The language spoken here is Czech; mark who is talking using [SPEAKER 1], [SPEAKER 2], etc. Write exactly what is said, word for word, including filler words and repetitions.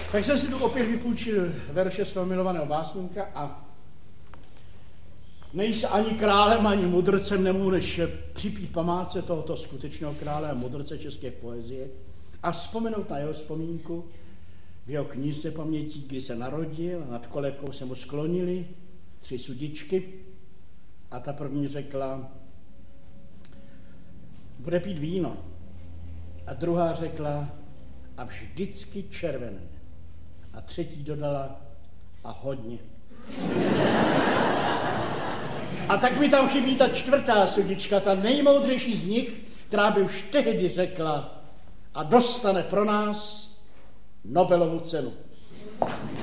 [SPEAKER 1] Tak jsem si tu opět vypůjčil verše svého milovaného básníka a nejsi ani králem, ani mudrcem, nemůžu než připít památce tohoto skutečného krále a mudrce české poezie a vzpomenout na jeho vzpomínku v jeho knize pamětí, kdy se narodil, nad kolebkou se mu sklonili tři sudičky a ta první řekla, bude pít víno. A druhá řekla, a vždycky červené. A třetí dodala, a hodně. A tak mi tam chybí ta čtvrtá sudička, ta nejmoudřejší z nich, která by už tehdy řekla a dostane pro nás Nobelovu cenu.